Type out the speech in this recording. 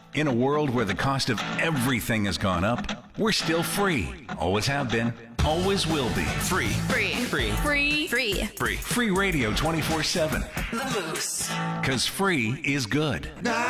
In a world where the cost of everything has gone up, we're still free. Always have been, always will be. Free. Free. Free. Free. Free. Free. Free radio 24/7. The Moose. Because free is good.